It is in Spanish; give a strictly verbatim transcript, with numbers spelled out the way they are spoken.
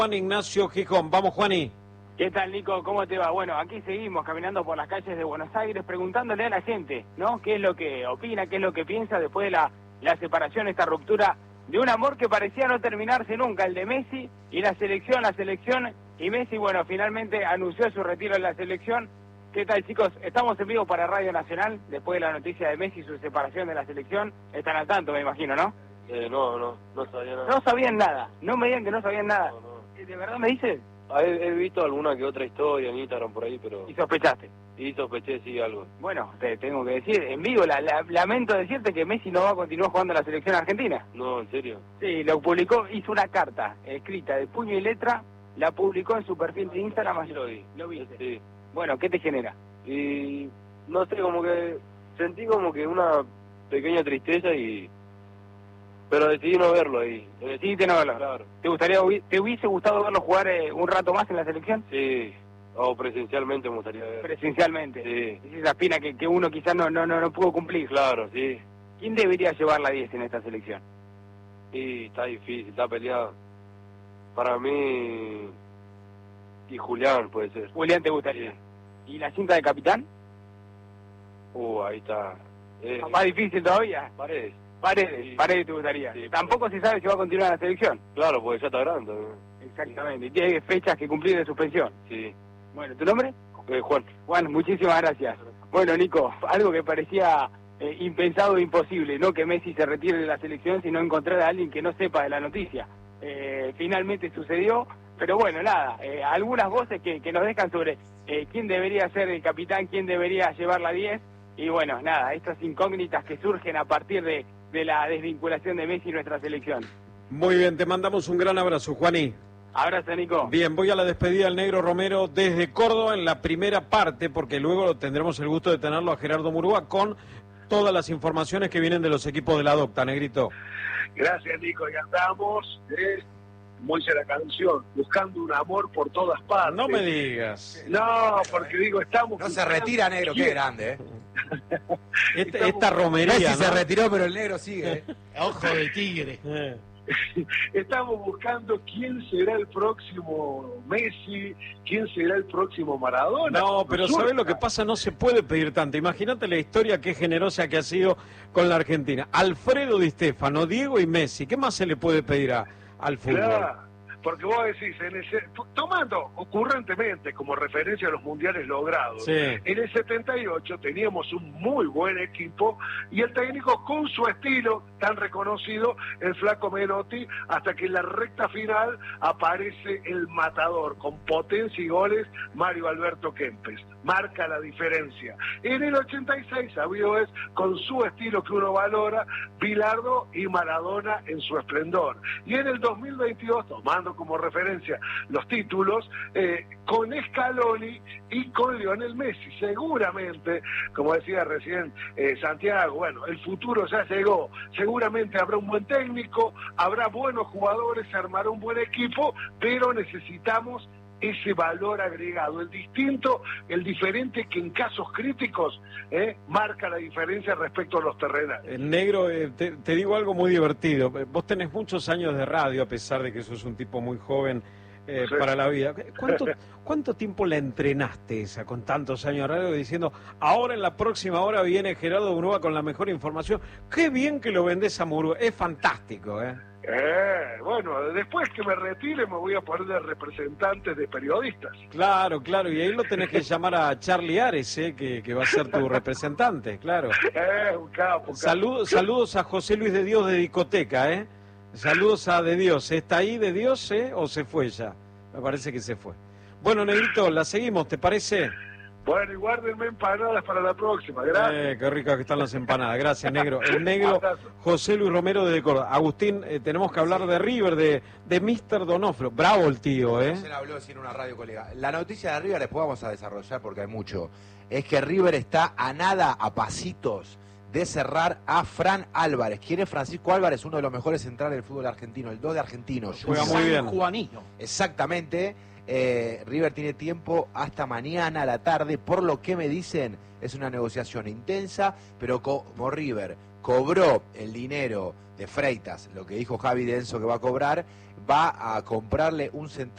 Juan Ignacio Gijón. Vamos, Juani. ¿Qué tal, Nico? ¿Cómo te va? Bueno, aquí seguimos caminando por las calles de Buenos Aires preguntándole a la gente, ¿no? ¿Qué es lo que opina, qué es lo que piensa después de la, la separación, esta ruptura de un amor que parecía no terminarse nunca, el de Messi y la selección, la selección y Messi, bueno, finalmente anunció su retiro de la selección. ¿Qué tal, chicos? Estamos en vivo para Radio Nacional, después de la noticia de Messi y su separación de la selección. Están al tanto, me imagino, ¿no? Eh, no, no, no sabía nada. No sabían nada, no me digan que no sabían nada. No, no. ¿De verdad me dices? He, he visto alguna que otra historia en Instagram por ahí, pero... ¿Y sospechaste? Y sospeché, sí, algo. Bueno, te tengo que decir, en vivo, la, la, lamento decirte que Messi no va a continuar jugando a la selección argentina. No, ¿en serio? Sí, lo publicó, hizo una carta escrita de puño y letra, la publicó en su perfil de Instagram. Sí, lo vi. ¿Lo viste? Sí. Bueno, ¿qué te genera? Y no sé, como que sentí como que una pequeña tristeza y... Pero decidí no verlo ahí. Decidiste no verlo. Claro. ¿Te gustaría, te hubiese gustado verlo jugar eh, un rato más en la selección? Sí, o presencialmente me gustaría ver. Presencialmente. Sí. Es esa espina que, que uno quizás no, no, no, no pudo cumplir. Claro, sí. ¿Quién debería llevar la diez en esta selección? Y está difícil, está peleado. Para mí... Y Julián puede ser. Julián, ¿te gustaría? Sí. ¿Y la cinta de capitán? Uh, ahí está. Eh, ¿Más difícil todavía? Paredes. Paredes, Sí. Paredes te gustaría. Sí. Tampoco se sabe si va a continuar en la selección. Claro, porque ya está grande. ¿no? Exactamente. Y tiene fechas que cumplir de suspensión. Sí. Bueno, ¿tu nombre? Eh, Juan. Juan, muchísimas gracias. Bueno, Nico, algo que parecía eh, impensado e imposible, no que Messi se retire de la selección, sino encontrar a alguien que no sepa de la noticia. Eh, finalmente sucedió, pero bueno, nada, eh, algunas voces que, que nos dejan sobre eh, quién debería ser el capitán, quién debería llevar la diez, y bueno, nada, estas incógnitas que surgen a partir de, de la desvinculación de Messi y nuestra selección. Muy bien, te mandamos un gran abrazo, Juaní. Abrazo, Nico. Bien, voy a la despedida del Negro Romero desde Córdoba en la primera parte, porque luego tendremos el gusto de tenerlo a Gerardo Murúa con todas las informaciones que vienen de los equipos de la Docta, Negrito. Gracias, Nico, y andamos, eh, como dice la canción, buscando un amor por todas partes. No me digas. No, porque digo, estamos... No se retira, Negro, qué grande, ¿eh? Este, esta romería, Messi ¿no? se retiró, pero el Negro sigue, ¿eh? Ojo de tigre. Eh. Estamos buscando quién será el próximo Messi, quién será el próximo Maradona. No, pero ¿sabés lo que pasa? No se puede pedir tanto. Imagínate la historia qué generosa que ha sido con la Argentina. Alfredo Di Stéfano, Diego y Messi. ¿Qué más se le puede pedir a, al fútbol? Claro, porque vos decís, en ese, tomando ocurrentemente como referencia a los mundiales logrados, Sí. en el setenta y ocho teníamos un muy buen equipo y el técnico con su estilo tan reconocido, el Flaco Menotti, hasta que en la recta final aparece el matador con potencia y goles, Mario Alberto Kempes. Marca la diferencia. En el ochenta y seis, sabido es, con su estilo que uno valora, Bilardo y Maradona en su esplendor. Y en el dos mil veintidós, tomando como referencia los títulos, eh, con Scaloni y con Lionel Messi. Seguramente, como decía recién eh, Santiago, bueno, el futuro ya llegó. Seguramente habrá un buen técnico, habrá buenos jugadores, se armará un buen equipo, pero necesitamos ese valor agregado, el distinto, el diferente que en casos críticos eh, marca la diferencia respecto a los terrenales. El Negro, eh, te, te digo algo muy divertido. Vos tenés muchos años de radio, a pesar de que sos un tipo muy joven eh, Sí. para la vida. ¿Cuánto, ¿Cuánto tiempo la entrenaste esa con tantos años de radio diciendo, ahora en la próxima hora viene Gerardo Murúa con la mejor información? Qué bien que lo vendés a Murúa. Es fantástico, ¿eh? Eh, bueno, después que me retire me voy a poner de representantes de periodistas. Claro, claro, y ahí lo tenés que llamar a Charlie Ares, ¿eh? que, que va a ser tu representante, claro. Eh, un capo, capo. Saludos, saludos a José Luis de Dios de Discoteca, ¿eh? Saludos a De Dios. ¿Está ahí De Dios, eh? ¿O se fue ya? Me parece que se fue. Bueno, Negrito, la seguimos, ¿te parece? Bueno, y guárdenme empanadas para la próxima, gracias. Eh, qué ricas que están las empanadas. Gracias, Negro. El Negro, José Luis Romero de Córdoba. Agustín, eh, tenemos que hablar de River, de, de míster Donofrio. Bravo el tío, ¿eh? Ayer habló en una radio, colega. La noticia de River, después vamos a desarrollar porque hay mucho, es que River está a nada, a pasitos, de cerrar a Fran Álvarez. ¿Quién es Francisco Álvarez? Uno de los mejores centrales del fútbol argentino, el dos de Argentinos. Juega muy bien. Juanino. Exactamente. Eh, River tiene tiempo hasta mañana a la tarde, por lo que me dicen, es una negociación intensa, pero como River cobró el dinero de Freitas, lo que dijo Javi Denso que va a cobrar, va a comprarle un central.